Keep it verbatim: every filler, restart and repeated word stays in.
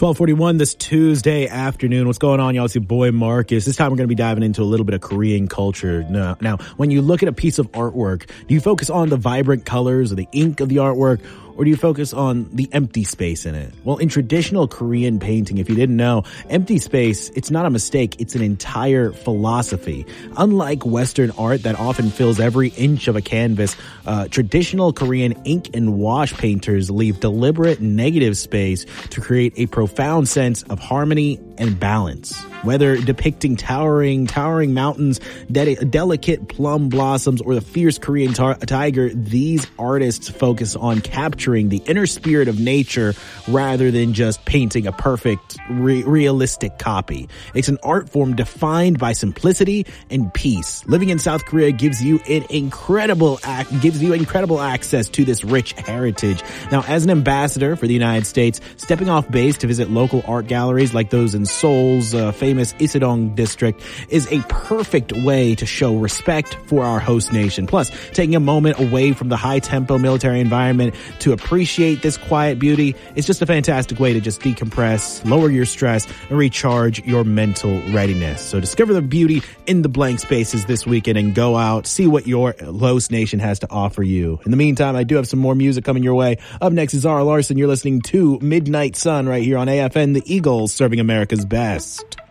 twelve forty-one this Tuesday afternoon. What's going on, y'all? It's your boy Marcus. This time we're going to be diving into a little bit of Korean culture. Now, now, when you look at a piece of artwork, do you focus on the vibrant colors or the ink of the artwork? Or do you focus on the empty space in it? Well, in traditional Korean painting, if you didn't know, empty space, it's not a mistake. It's an entire philosophy. Unlike Western art that often fills every inch of a canvas, uh, traditional Korean ink and wash painters leave deliberate negative space to create a profound sense of harmony and balance. Whether depicting towering, towering mountains, de- delicate plum blossoms, or the fierce Korean tar- tiger, these artists focus on capturing the inner spirit of nature rather than just painting a perfect, re- realistic copy. It's an art form defined by simplicity and peace. Living in South Korea gives you an incredible ac- gives you incredible access to this rich heritage. Now, as an ambassador for the United States, stepping off base to visit local art galleries like those in Seoul's uh, famous Isedong district is a perfect way to show respect for our host nation. Plus, taking a moment away from the high-tempo military environment to appreciate this quiet beauty is just a fantastic way to just decompress, lower your stress, and recharge your mental readiness. So discover the beauty in the blank spaces this weekend and go out, see what your host nation has to offer you. In the meantime, I do have some more music coming your way. Up next is Zara Larson. You're listening to Midnight Sun right here on A F N, the Eagles serving America's best.